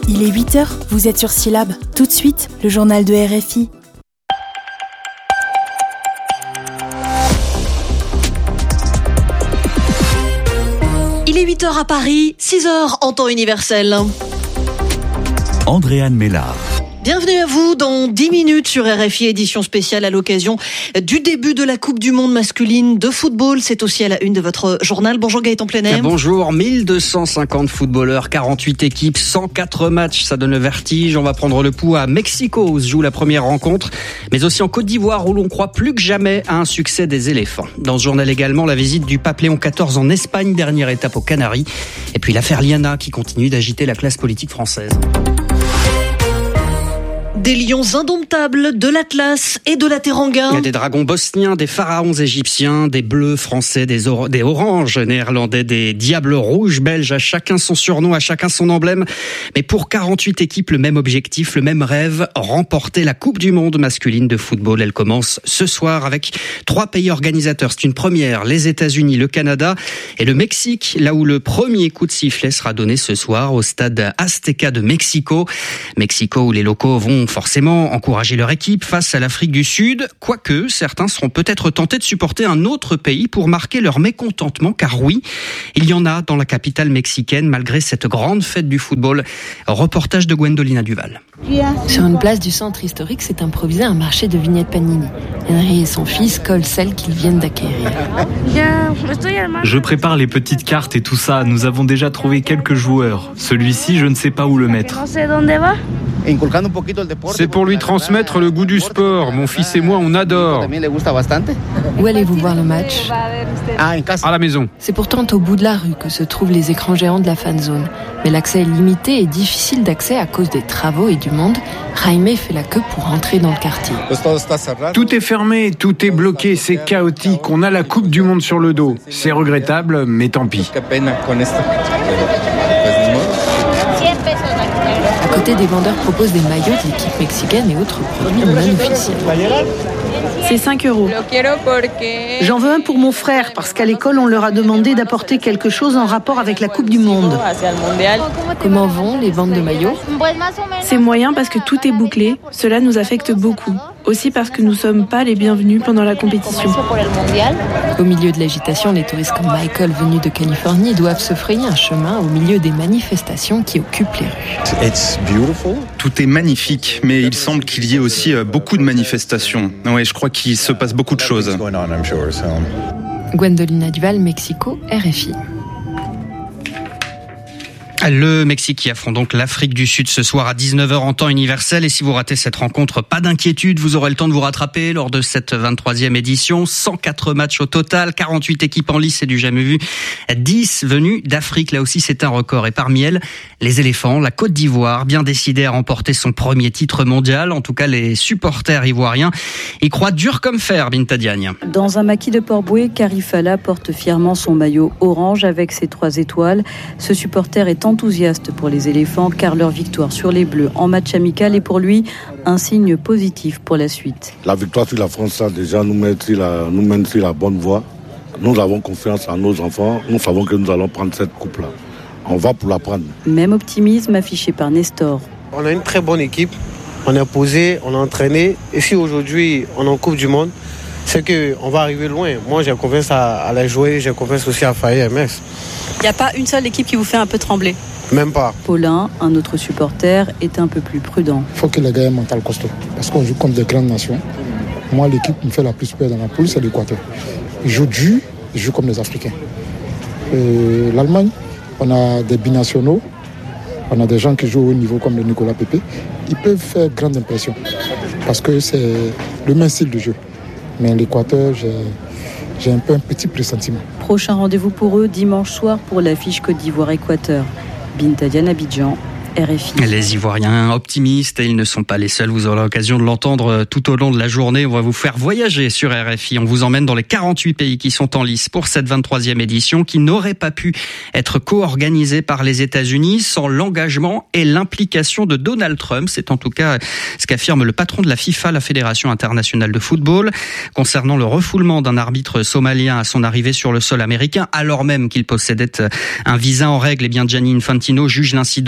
Il est 8h, vous êtes sur Syllab. Tout de suite, le journal de RFI. Il est 8h à Paris, 6h en temps universel. Andréane Mélard. Bienvenue à vous dans 10 minutes sur RFI, édition spéciale à l'occasion du début de la Coupe du Monde masculine de football. C'est aussi à la une de votre journal. Bonjour Gaëtan Plenay. Bonjour, 1250 footballeurs, 48 équipes, 104 matchs, ça donne le vertige. On va prendre le pouls à Mexico où se joue la première rencontre, mais aussi en Côte d'Ivoire où l'on croit plus que jamais à un succès des éléphants. Dans ce journal également, la visite du pape Léon XIV en Espagne, dernière étape aux Canaries. Et puis l'affaire Liana qui continue d'agiter la classe politique française. Des lions indomptables, de l'Atlas et de la Teranga. Il y a des dragons bosniens, des pharaons égyptiens, des bleus français, des oranges néerlandais, des diables rouges belges, à chacun son surnom, à chacun son emblème. Mais pour 48 équipes, le même objectif, le même rêve, remporter la Coupe du Monde masculine de football. Elle commence ce soir avec 3 pays organisateurs. C'est une première, les États-Unis, le Canada et le Mexique, là où le premier coup de sifflet sera donné ce soir au stade Azteca de Mexico. Mexico où les locaux vont forcément encourager leur équipe face à l'Afrique du Sud, quoique certains seront peut-être tentés de supporter un autre pays pour marquer leur mécontentement, car oui, il y en a dans la capitale mexicaine malgré cette grande fête du football. Reportage de Gwendolina Duval. Sur une place du centre historique, s'est improvisé un marché de vignettes Panini. Henry et son fils collent celles qu'ils viennent d'acquérir. Je prépare les petites cartes et tout ça. Nous avons déjà trouvé quelques joueurs. Celui-ci, je ne sais pas où le mettre. C'est pour lui transmettre le goût du sport. Mon fils et moi, on adore. Où allez-vous voir le match ? À la maison. C'est pourtant au bout de la rue que se trouvent les écrans géants de la fan zone. Mais l'accès est limité et difficile d'accès à cause des travaux et du monde. Jaime fait la queue pour entrer dans le quartier. Tout est fermé, tout est bloqué, c'est chaotique. On a la Coupe du Monde sur le dos. C'est regrettable, mais tant pis. À côté, des vendeurs proposent des maillots de l'équipe mexicaine et autres produits non officiels. C'est 5 €. J'en veux un pour mon frère, parce qu'à l'école, on leur a demandé d'apporter quelque chose en rapport avec la Coupe du Monde. Comment vont les ventes de maillots ? C'est moyen parce que tout est bouclé. Cela nous affecte beaucoup. Aussi parce que nous ne sommes pas les bienvenus pendant la compétition. Au milieu de l'agitation, les touristes comme Michael, venus de Californie, doivent se frayer un chemin au milieu des manifestations qui occupent les rues. Tout est magnifique, mais il semble qu'il y ait aussi beaucoup de manifestations. Ouais, je crois qu'il se passe beaucoup de choses. Gwendolina Duval, Mexico, RFI. Le Mexique qui affronte donc l'Afrique du Sud ce soir à 19h en temps universel. Et si vous ratez cette rencontre, pas d'inquiétude, vous aurez le temps de vous rattraper lors de cette 23e édition. 104 matchs au total, 48 équipes en lice, c'est du jamais vu. 10 venues d'Afrique, là aussi c'est un record. Et parmi elles, les éléphants, la Côte d'Ivoire, bien décidée à remporter son premier titre mondial. En tout cas, les supporters ivoiriens y croient dur comme fer, Binta Diagne. Dans un maquis de Port-Bouët, Carifala porte fièrement son maillot orange avec ses 3 étoiles. Ce supporter est enthousiaste pour les éléphants car leur victoire sur les Bleus en match amical est pour lui un signe positif pour la suite. La victoire sur la France, ça déjà nous mène sur la bonne voie. Nous avons confiance en nos enfants. Nous savons que nous allons prendre cette coupe-là. On va pour la prendre. Même optimisme affiché par Nestor. On a une très bonne équipe. On est posé, on a entraîné. Et si aujourd'hui on est en Coupe du Monde, c'est qu'on va arriver loin. Moi, j'ai confiance à la jouer, j'ai confiance aussi à Faye et MS. Il n'y a pas une seule équipe qui vous fait un peu trembler ? Même pas. Paulin, un autre supporter, est un peu plus prudent. Il faut que les gars aient un mental costaud. Parce qu'on joue contre des grandes nations. Moi, l'équipe qui me fait la plus peur dans la poule, c'est l'Équateur. Ils jouent dur, ils jouent comme les Africains. Et l'Allemagne, on a des binationaux. On a des gens qui jouent au niveau comme le Nicolas Pepe. Ils peuvent faire grande impression. Parce que c'est le même style de jeu. Mais l'Équateur, j'ai un petit pressentiment. Prochain rendez-vous pour eux, dimanche soir pour l'affiche Côte d'Ivoire-Équateur. Binta Diagne, Abidjan, RFI. Les Ivoiriens optimistes, et ils ne sont pas les seuls. Vous aurez l'occasion de l'entendre tout au long de la journée. On va vous faire voyager sur RFI. On vous emmène dans les 48 pays qui sont en lice pour cette 23e édition qui n'aurait pas pu être co-organisée par les États-Unis sans l'engagement et l'implication de Donald Trump. C'est en tout cas ce qu'affirme le patron de la FIFA, la Fédération internationale de football, concernant le refoulement d'un arbitre somalien à son arrivée sur le sol américain, alors même qu'il possédait un visa en règle. Eh bien, Gianni Infantino juge l'incident malheureux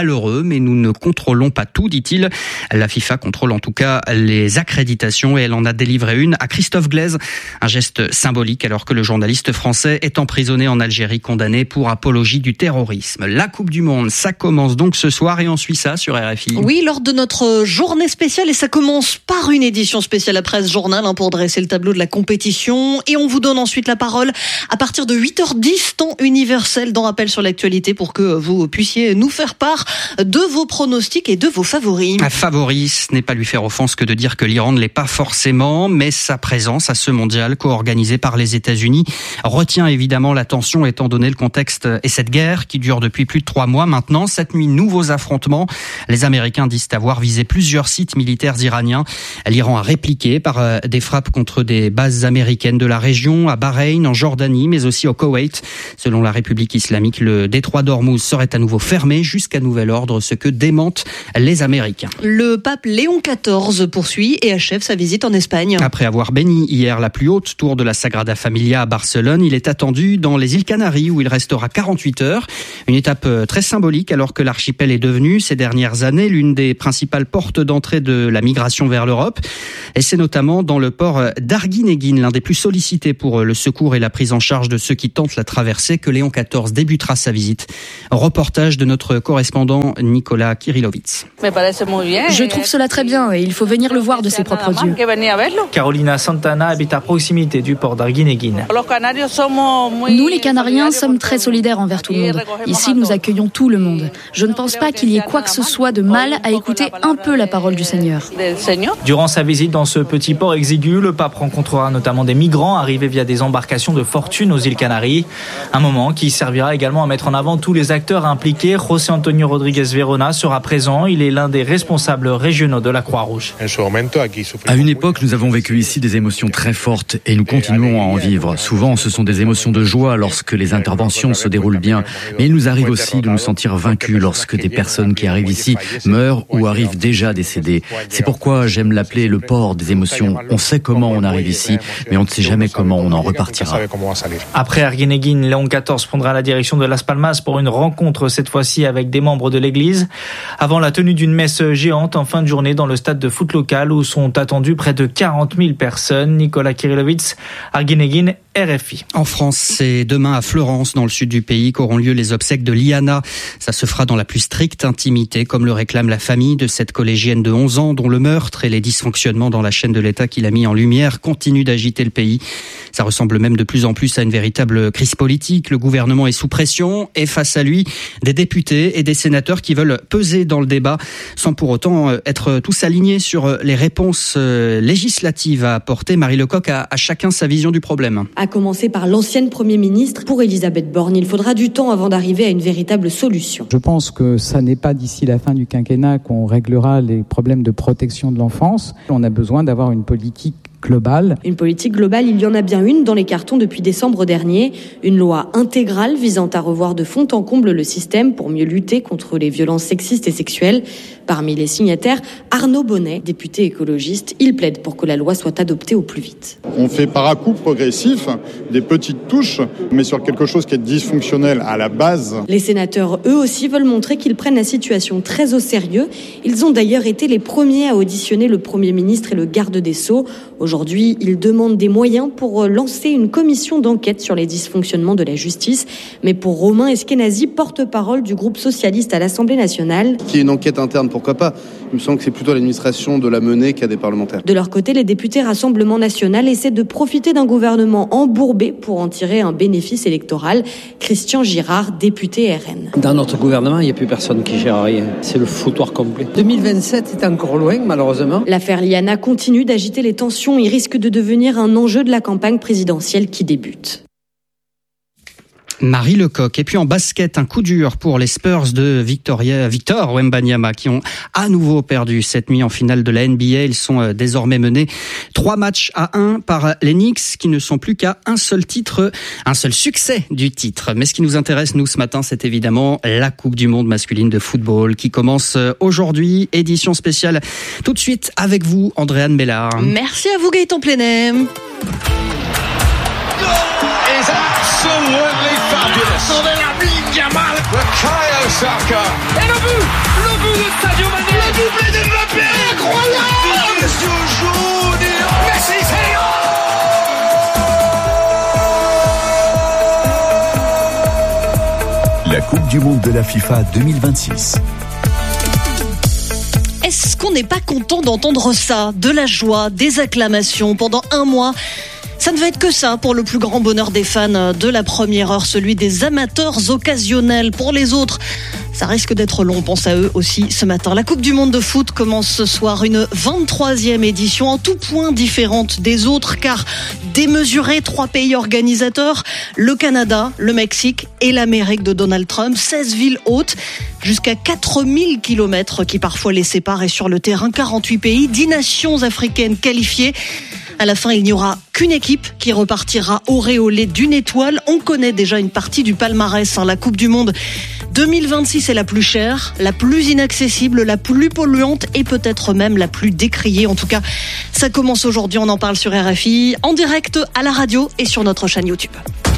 malheureux, mais nous ne contrôlons pas tout, dit-il. La FIFA contrôle en tout cas les accréditations et elle en a délivré une à Christophe Glaise. Un geste symbolique alors que le journaliste français est emprisonné en Algérie, condamné pour apologie du terrorisme. La Coupe du Monde, ça commence donc ce soir et on suit ça sur RFI. Oui, lors de notre journée spéciale, et ça commence par une édition spéciale après ce journal pour dresser le tableau de la compétition. Et on vous donne ensuite la parole à partir de 8h10, temps universel dans Rappel sur l'actualité pour que vous puissiez nous faire part de vos pronostics et de vos favoris. Favoris, ce n'est pas lui faire offense que de dire que l'Iran ne l'est pas forcément, mais sa présence à ce mondial co-organisé par les États-Unis retient évidemment l'attention étant donné le contexte et cette guerre qui dure depuis plus de 3 mois maintenant. Cette nuit, nouveaux affrontements. Les Américains disent avoir visé plusieurs sites militaires iraniens. L'Iran a répliqué par des frappes contre des bases américaines de la région, à Bahreïn, en Jordanie, mais aussi au Koweït. Selon la République islamique, le détroit d'Ormuz serait à nouveau fermé jusqu'à nouvel ordre, ce que démentent les Américains. Le pape Léon XIV poursuit et achève sa visite en Espagne. Après avoir béni hier la plus haute tour de la Sagrada Familia à Barcelone, il est attendu dans les îles Canaries où il restera 48 heures. Une étape très symbolique alors que l'archipel est devenu ces dernières années l'une des principales portes d'entrée de la migration vers l'Europe. Et c'est notamment dans le port d'Arguinéguín, l'un des plus sollicités pour le secours et la prise en charge de ceux qui tentent la traversée, que Léon XIV débutera sa visite. Reportage de notre correspondant Nicolas Kirillovitz. Je trouve cela très bien et il faut venir le voir de ses propres yeux. Carolina Santana habite à proximité du port d'Arguinéguín. Nous, les Canariens, sommes très solidaires envers tout le monde. Ici, nous accueillons tout le monde. Je ne pense pas qu'il y ait quoi que ce soit de mal à écouter un peu la parole du Seigneur. Durant sa visite dans ce petit port exigu, le pape rencontrera notamment des migrants arrivés via des embarcations de fortune aux îles Canaries. Un moment qui servira également à mettre en avant tous les acteurs impliqués. José Antonio Rodríguez Verona sera présent. Il est l'un des responsables régionaux de la Croix-Rouge. À une époque, nous avons vécu ici des émotions très fortes et nous continuons à en vivre. Souvent, ce sont des émotions de joie lorsque les interventions se déroulent bien. Mais il nous arrive aussi de nous sentir vaincus lorsque des personnes qui arrivent ici meurent ou arrivent déjà décédées. C'est pourquoi j'aime l'appeler le port des émotions. On sait comment on arrive ici, mais on ne sait jamais comment on en repartira. Après Arguinéguín, Léon XIV prendra la direction de Las Palmas pour une rencontre cette fois-ci avec des membres de l'église. Avant la tenue d'une messe géante en fin de journée dans le stade de foot local où sont attendues près de 40 000 personnes. Nicolas Kirillovitz, Arguinéguín, RFI. En France, c'est demain à Florence, dans le sud du pays, qu'auront lieu les obsèques de Liana. Ça se fera dans la plus stricte intimité, comme le réclame la famille de cette collégienne de 11 ans, dont le meurtre et les dysfonctionnements dans la chaîne de l'État qu'il a mis en lumière continuent d'agiter le pays. Ça ressemble même de plus en plus à une véritable crise politique. Le gouvernement est sous pression et face à lui, des députés et des sénateurs qui veulent peser dans le débat sans pour autant être tous alignés sur les réponses législatives à apporter. Marie Lecoq a chacun sa vision du problème. À commencer par l'ancienne Premier ministre. Pour Elisabeth Borne, il faudra du temps avant d'arriver à une véritable solution. Je pense que ça n'est pas d'ici la fin du quinquennat qu'on réglera les problèmes de protection de l'enfance. On a besoin d'avoir une politique globale. Une politique globale, il y en a bien une dans les cartons depuis décembre dernier. Une loi intégrale visant à revoir de fond en comble le système pour mieux lutter contre les violences sexistes et sexuelles. Parmi les signataires, Arnaud Bonnet, député écologiste. Il plaide pour que la loi soit adoptée au plus vite. On fait par à-coups progressifs, des petites touches, mais sur quelque chose qui est dysfonctionnel à la base. Les sénateurs, eux aussi, veulent montrer qu'ils prennent la situation très au sérieux. Ils ont d'ailleurs été les premiers à auditionner le Premier ministre et le garde des Sceaux. Aujourd'hui, ils demandent des moyens pour lancer une commission d'enquête sur les dysfonctionnements de la justice. Mais pour Romain Eskenazi, porte-parole du groupe socialiste à l'Assemblée nationale... Qu'il y ait une enquête interne, pourquoi pas ? Il me semble que c'est plutôt à l'administration de la mener qu'à des parlementaires. De leur côté, les députés Rassemblement National essaient de profiter d'un gouvernement embourbé pour en tirer un bénéfice électoral. Christian Girard, député RN. Dans notre gouvernement, il n'y a plus personne qui gère rien. C'est le foutoir complet. 2027 est encore loin, malheureusement. L'affaire Liana continue d'agiter les tensions et risque de devenir un enjeu de la campagne présidentielle qui débute. Marie Lecoq. Et puis en basket, un coup dur pour les Spurs de Victor Wembanyama qui ont à nouveau perdu cette nuit en finale de la NBA. Ils sont désormais menés 3-1 par les Knicks qui ne sont plus qu'à un seul succès du titre. Mais ce qui nous intéresse, nous, ce matin, c'est évidemment la Coupe du Monde masculine de football qui commence aujourd'hui. Édition spéciale tout de suite avec vous, Andréane Bellard. Merci à vous, Gaëtan Plenay. Absolutely fabulous. So then Lamine Yamal, Bukayo Saka, and a boot. Coupe du Monde de la FIFA 2026. Est-ce qu'on n'est pas content d'entendre ça? De la joie, des acclamations pendant un mois. Ça ne va être que ça pour le plus grand bonheur des fans de la première heure, celui des amateurs occasionnels. Pour les autres, ça risque d'être long, on pense à eux aussi ce matin. La Coupe du Monde de foot commence ce soir, une 23e édition en tout point différente des autres, car démesurés, 3 pays organisateurs, le Canada, le Mexique et l'Amérique de Donald Trump, 16 villes hautes, jusqu'à 4000 kilomètres qui parfois les séparent, et sur le terrain, 48 pays, 10 nations africaines qualifiées. À la fin, il n'y aura qu'une équipe qui repartira auréolée d'une étoile. On connaît déjà une partie du palmarès. La Coupe du Monde 2026 est la plus chère, la plus inaccessible, la plus polluante et peut-être même la plus décriée. En tout cas, ça commence aujourd'hui. On en parle sur RFI, en direct à la radio et sur notre chaîne YouTube.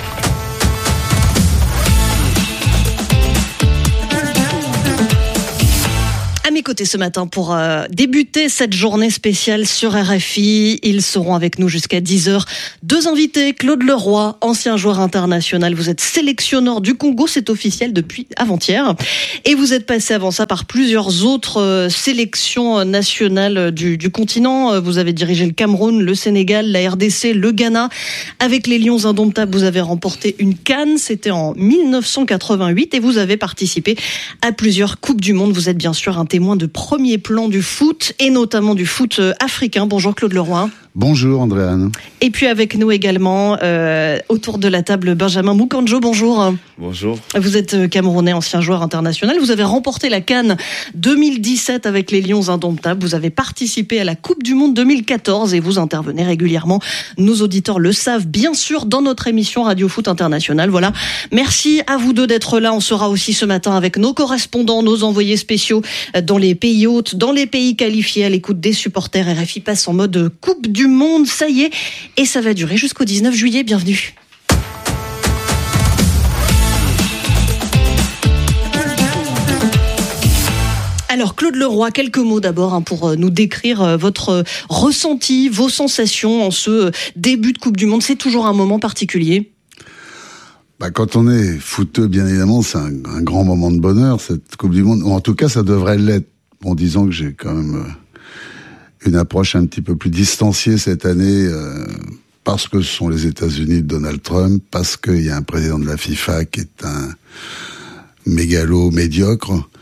À mes côtés ce matin pour débuter cette journée spéciale sur RFI. Ils seront avec nous jusqu'à 10h. 2 invités, Claude Leroy, ancien joueur international. Vous êtes sélectionneur du Congo, c'est officiel depuis avant-hier. Et vous êtes passé avant ça par plusieurs autres sélections nationales du continent. Vous avez dirigé le Cameroun, le Sénégal, la RDC, le Ghana. Avec les Lions indomptables, vous avez remporté une CAN. C'était en 1988 et vous avez participé à plusieurs Coupes du Monde. Vous êtes bien sûr un témoin de premier plan du foot et notamment du foot africain. Bonjour Claude Leroy. Bonjour Andréane. Et puis avec nous également, autour de la table, Benjamin Mukanjo. Bonjour. Bonjour. Vous êtes Camerounais, ancien joueur international. Vous avez remporté la CAN 2017 avec les Lions indomptables. Vous avez participé à la Coupe du Monde 2014 et vous intervenez régulièrement. Nos auditeurs le savent bien sûr dans notre émission Radio Foot International. Voilà. Merci à vous deux d'être là. On sera aussi ce matin avec nos correspondants, nos envoyés spéciaux dans les pays hôtes, dans les pays qualifiés, à l'écoute des supporters. RFI passe en mode Coupe du Monde, ça y est, et ça va durer jusqu'au 19 juillet. Bienvenue. Alors Claude Leroy, quelques mots d'abord pour nous décrire votre ressenti, vos sensations en ce début de Coupe du Monde. C'est toujours un moment particulier. Quand on est footeux, bien évidemment, c'est un grand moment de bonheur, cette Coupe du Monde. Ou en tout cas, ça devrait l'être. En disant que j'ai quand même une approche un petit peu plus distanciée cette année, parce que ce sont les États-Unis de Donald Trump, parce qu'il y a un président de la FIFA qui est un mégalo médiocre.